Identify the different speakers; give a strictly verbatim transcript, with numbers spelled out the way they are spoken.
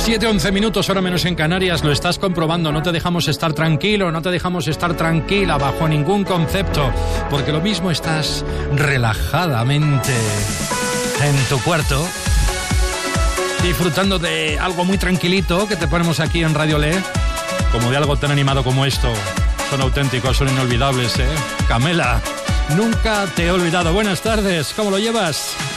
Speaker 1: siete once minutos, hora menos en Canarias, lo estás comprobando, no te dejamos estar tranquilo, no te dejamos estar tranquila bajo ningún concepto, porque lo mismo estás relajadamente en tu cuarto, disfrutando de algo muy tranquilito que te ponemos aquí en Radio Le, como de algo tan animado como esto. Son auténticos, son inolvidables, ¿eh? Camela, nunca te he olvidado. Buenas tardes, ¿cómo lo llevas?